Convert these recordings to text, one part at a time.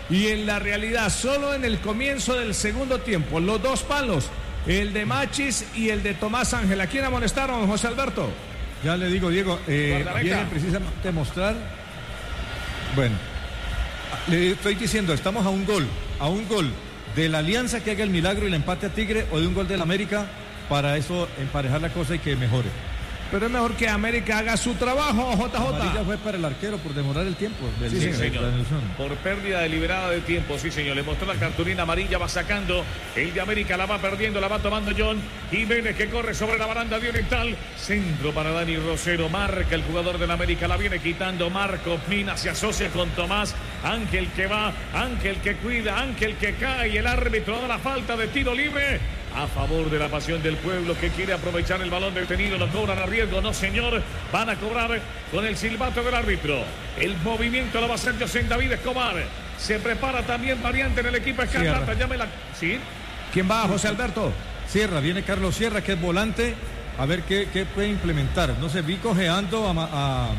Y en la realidad, solo en el comienzo del segundo tiempo, los dos palos, el de Machis y el de Tomás Ángel. ¿A quién amonestaron, José Alberto? Ya le digo, Diego, viene precisamente a mostrar. Bueno, le estoy diciendo, estamos a un gol de la Alianza que haga el milagro y el empate a Tigre, o de un gol del América, para eso emparejar la cosa y que mejore. Pero es mejor que América haga su trabajo, JJ. Amarilla fue para el arquero por demorar el tiempo. Sí, señor. Por pérdida deliberada de tiempo, sí, señor. Le mostró la cartulina amarilla, va sacando. El de América la va perdiendo, la va tomando John Jiménez, que corre sobre la baranda de Oriental. Centro para Dani Rosero. Marca el jugador del América, la viene quitando. Marco Mina se asocia con Tomás. Ángel que va, Ángel que cuida, Ángel que cae. Y el árbitro da la falta de tiro libre a favor de la Pasión del Pueblo, que quiere aprovechar el balón detenido. Lo cobran a riesgo, no señor, van a cobrar con el silbato del árbitro. El movimiento lo va a hacer José David Escobar. Se prepara también variante en el equipo Escarlata. Llámela. ¿Sí? ¿Quién va, José Alberto? Sierra, viene Carlos Sierra, que es volante. A ver qué puede implementar. No sé, vi cojeando al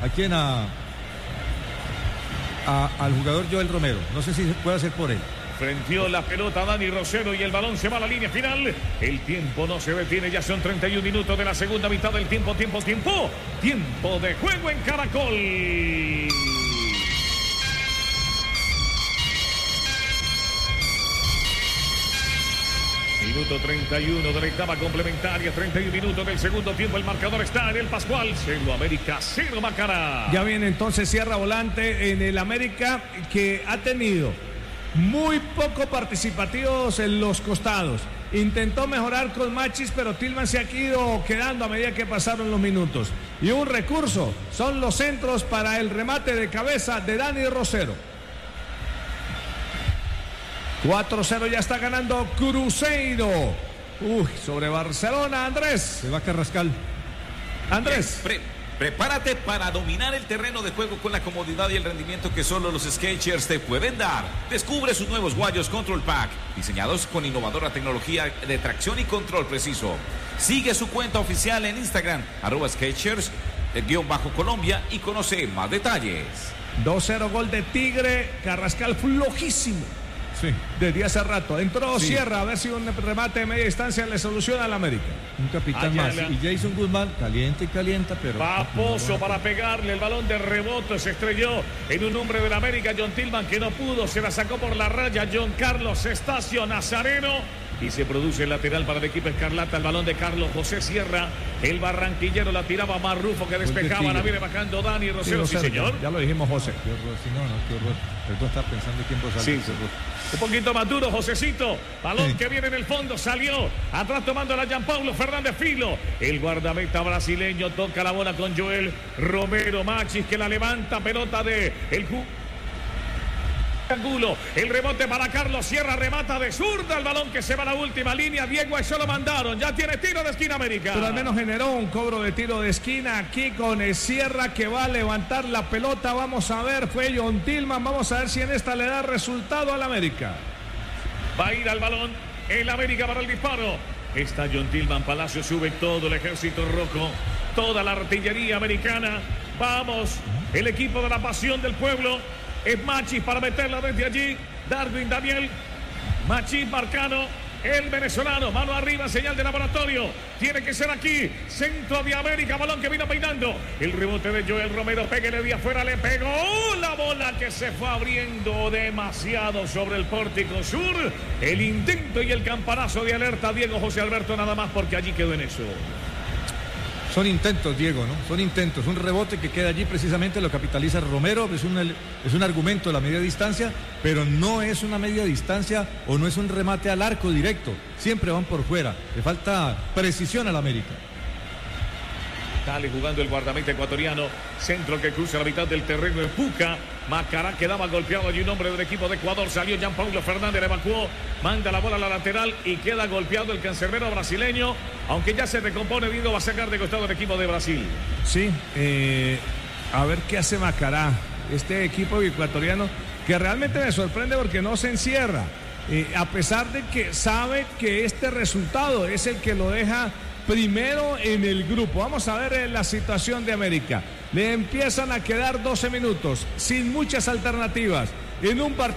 jugador Joel Romero. No sé si se puede hacer por él. Frenteó la pelota Dani Rosero y el balón se va a la línea final. El tiempo no se detiene, ya son 31 minutos de la segunda mitad del tiempo. Tiempo de juego en Caracol. Minuto 31 de la etapa complementaria, 31 minutos del segundo tiempo. El marcador está en el Pascual. 0 América, 0 Macará. Ya viene entonces Sierra volante en el América, que ha tenido muy poco participativos en los costados. Intentó mejorar con Machis, pero Tillman se ha ido quedando a medida que pasaron los minutos. Y un recurso son los centros para el remate de cabeza de Dani Rosero. 4-0 ya está ganando Cruzeiro. Sobre Barcelona, Andrés. Se va Carrascal. Andrés. Prepárate para dominar el terreno de juego con la comodidad y el rendimiento que solo los Skechers te pueden dar. Descubre sus nuevos guayos Control Pack, diseñados con innovadora tecnología de tracción y control preciso. Sigue su cuenta oficial en Instagram, @Skechers_Colombia, y conoce más detalles. 2-0 gol de Tigre. Carrascal flojísimo. Sí. Desde hace rato. Entró Sierra, a ver si un remate de media distancia le soluciona al América. Un capitán más. Y Jason Guzmán, calienta y calienta, pero... Paposo para pegarle. El balón de rebote se estrelló en un hombre del América. John Tillman, que no pudo, se la sacó por la raya. John Carlos Estacio Nazareno. Y se produce el lateral para el equipo Escarlata. El balón de Carlos José Sierra. El barranquillero la tiraba Marrufo, que despejaba. La viene bajando Dani Rosero. Sí, señor. Ya lo dijimos, José. Qué horror. Qué horror. Perdón, está pensando quién vos sí. Un poquito más duro, Josecito. Balón que viene en el fondo, salió. Atrás tomando la Gianpaulo Fernández Filo. El guardameta brasileño toca la bola con Joel Romero. Machis, que la levanta, pelota de el Angulo, el rebote para Carlos Sierra, remata de zurda, el balón que se va a la última línea. Diego, eso lo mandaron, ya tiene tiro de esquina América. Pero al menos generó un cobro de tiro de esquina aquí con el Sierra, que va a levantar la pelota. Vamos a ver, fue John Tillman, vamos a ver si en esta le da resultado al América. Va a ir al balón el América para el disparo. Está John Tillman, Palacio sube todo el ejército rojo, toda la artillería americana. Vamos, el equipo de la Pasión del Pueblo. Es Machis para meterla desde allí. Darwin Daniel. Machis Marcano. El venezolano. Mano arriba, señal de laboratorio. Tiene que ser aquí. Centro de América. Balón que vino peinando. El rebote de Joel Romero. Pégale de afuera. Le pegó la bola que se fue abriendo demasiado sobre el pórtico sur. El intento y el campanazo de alerta. Diego José Alberto, nada más, porque allí quedó en eso. Son intentos, Diego, ¿no? Son intentos. Un rebote que queda allí, precisamente lo capitaliza Romero. Es un argumento de la media distancia, pero no es una media distancia o no es un remate al arco directo. Siempre van por fuera. Le falta precisión al América. Dale jugando el guardameta ecuatoriano. Centro que cruza la mitad del terreno. Empuja. Macará quedaba golpeado allí. Un hombre del equipo de Ecuador. Salió Gianpaulo Fernández. Evacuó. Manda la bola a la lateral. Y queda golpeado el cancerbero brasileño. Aunque ya se recompone. Diego va a sacar de costado el equipo de Brasil. Sí. A ver qué hace Macará. Este equipo ecuatoriano que realmente me sorprende porque no se encierra. A pesar de que sabe que este resultado es el que lo deja primero en el grupo. Vamos a ver la situación de América. Le empiezan a quedar 12 minutos sin muchas alternativas en un partido